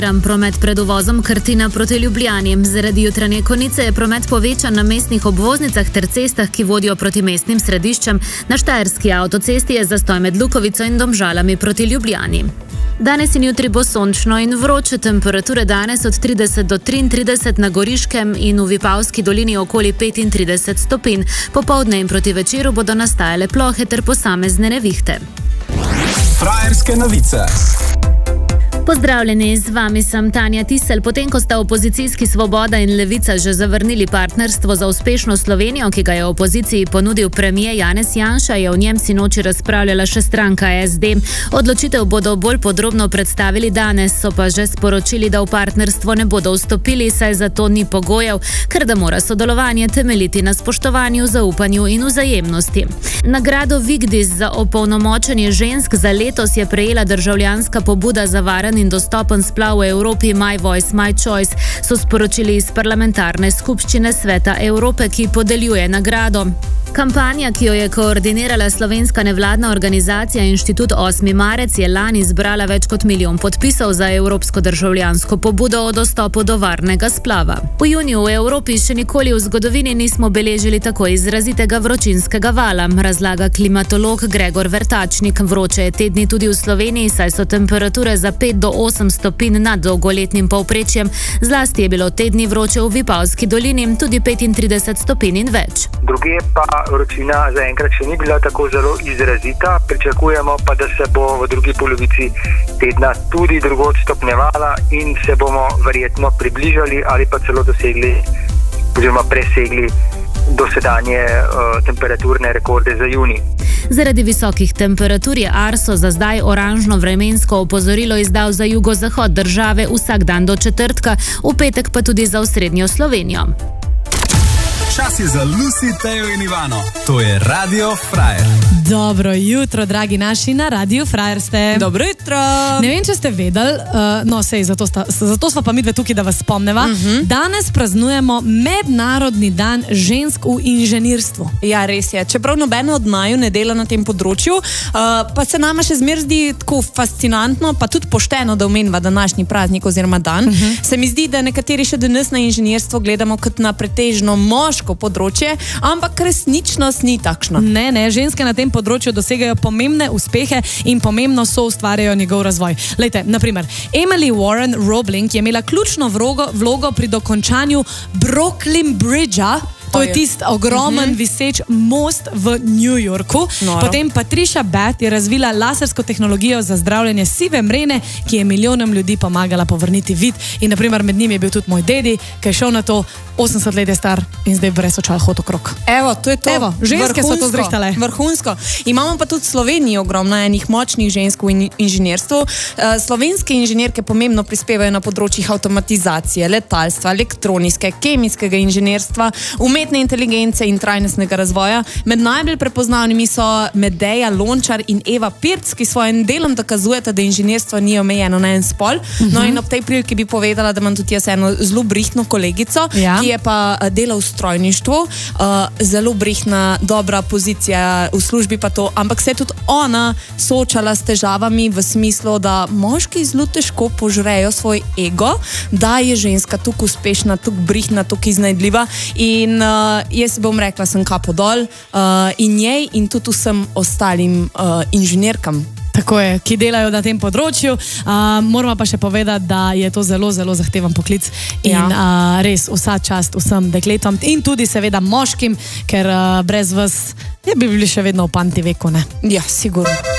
Promet pred uvozom Krtina proti Ljubljani. Zaradi jutranje konice je promet povečan na mestnih obvoznicah ter cestah, ki vodijo proti mestnim središčem. Na štajerski avtocesti je zastoj med Lukovico in Domžalami proti Ljubljani. Danes in jutri bo sončno in vroče, temperature danes od 30 do 33 na Goriškem in v Vipavski dolini okoli 35 stopinj. Popoldne in proti večeru bodo nastajale plohe ter posamezne nevihte. Frajerske novice. Pozdravljeni, z vami sem Tanja Tisel. Potem, ko sta opozicijski Svoboda in Levica že zavrnili partnerstvo za uspešno Slovenijo, ki ga je opoziciji ponudil premier Janez Janša, je o njem sinoči razpravljala še stranka SD. Odločitev bodo bolj podrobno predstavili danes, so pa že sporočili, da v partnerstvo ne bodo vstopili, saj za to ni pogojev, ker da mora sodelovanje temeljiti na spoštovanju, zaupanju in vzajemnosti. Nagrado Vigdis za opolnomočenje žensk za letos je prejela državljanska pobuda za varen in dostopen splav v Evropi My Voice, My Choice, so sporočili iz parlamentarne skupščine Sveta Evrope, ki podeljuje nagrado. Kampanja, ki jo je koordinirala slovenska nevladna organizacija Inštitut 8. marec, je lani zbrala več kot 1 milijon podpisov za evropsko državljansko pobudo o dostopu do varnega splava. V juniju v Evropi še nikoli v zgodovini nismo beležili tako izrazitega vročinskega vala, razlaga klimatolog Gregor Vertačnik. Vroče je te dni tudi v Sloveniji, saj so temperature za 5 do 8 stopinj nad dolgoletnim povprečjem. Zlasti je bilo te dni vroče v Vipavski dolini, tudi 35 stopinj in več. Druge pa vročina zaenkrat še ni bila tako zelo izrazita, pričakujemo pa, da se bo v drugi polovici tedna tudi drugod stopnjevala in se bomo verjetno približali ali pa celo dosegli oziroma presegli dosedanje temperaturne rekorde za junij. Zaradi visokih temperatur je Arso za zdaj oranžno vremensko opozorilo izdal za jugozahod države vsak dan do četrtka, v petek pa tudi za osrednjo Slovenijo. Čas je za Lucy, Tejo in Ivano. To je Radio Frajer. Dobro jutro, dragi naši, na Radio Frajer ste. Dobro jutro. Ne vem, če ste vedeli, no sej, zato smo pa mi dve tukaj, da vas spomneva. Danes praznujemo Mednarodni dan žensk v inženirstvu. Ja, res je. Čeprav nobeno od naju ne dela na tem področju, pa se nama še zmer zdi tako fascinantno, pa tudi pošteno, da omenjava današnji praznik oziroma dan. Se mi zdi, da nekateri še danes na inženirstvo gledamo kot na pretežno moško področje, ampak resničnost ni takšna. Ne, ženske na tem področju dosegajo pomembne uspehe in pomembno so ustvarjajo njegov razvoj. Lejte, naprimer, Emily Warren Roebling je imela ključno vlogo pri dokončanju Brooklyn Bridgea. To je tisti ogromen viseč most v New Yorku. Potem Patricia Beth je razvila lasersko tehnologijo za zdravljenje sive mrene, ki je milijonom ljudi pomagala povrniti vid. In naprimer med njimi je bil tudi moj dedi, ki je šel na to, 80 let je star in zdaj brez očal hod okrog. Evo, to je to. Evo, ženske so to zrihtale. Vrhunsko. Imamo pa tudi v Sloveniji ogromno enih močnih žensk v inženirstvu. Slovenske inženirke pomembno prispevajo na področjih avtomatizacije, letalstva, elektronike, kemijskega inženirstva, umetne inteligence in trajnostnega razvoja. Med najbolj prepoznavnimi so Medeja Lončar in Eva Pirc, ki svojim delom dokazujeta, da inženirstvo ni omejeno na en spol. No in ob tej priliki bi povedala, da imam tudi jaz eno zelo brihtno kolegico, ki je pa dela v strojništvu, zelo brihtna, dobra pozicija v službi pa to, ampak se je tudi ona soočala s težavami v smislu, da moški zelo težko požrejo svoj ego, da je ženska tukaj uspešna, tukaj brihtna, tukaj iznajdljiva in jaz bom rekla, sem kapo dol in njej in tudi vsem ostalim inženirkam. Tako je, ki delajo na tem področju. Moramo pa še povedati, da je to zelo, zelo zahteven poklic in res vsa čast vsem dekletom in tudi seveda moškim, ker brez vas bi bili še vedno v panti veku, ne? Ja, sigurno.